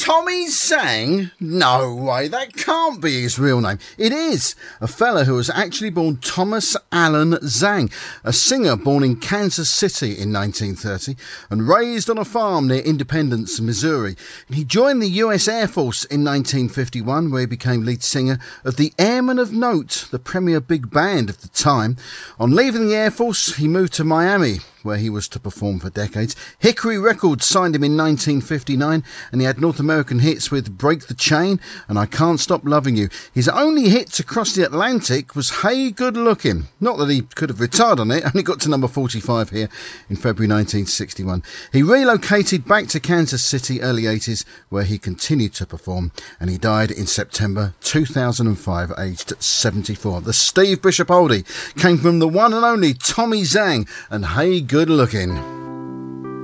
Tommy Zhang? No way, that can't be his real name. It is. A fella who was actually born Thomas Allen Zhang, a singer born in Kansas City in 1930 and raised on a farm near Independence, Missouri. He joined the US Air Force in 1951, where he became lead singer of the Airmen of Note, the premier big band of the time. On leaving the Air Force, he moved to Miami, where he was to perform for decades. Hickory Records signed him in 1959, and he had North American hits with Break the Chain and I Can't Stop Loving You. His only hits across the Atlantic was Hey Good Looking. Not that he could have retired on it, only got to number 45 here in February 1961. He relocated back to Kansas City early 80s, where he continued to perform, and he died in September 2005, aged 74. The Steve Bishop oldie came from the one and only Tommy Zhang and Hey Good Looking.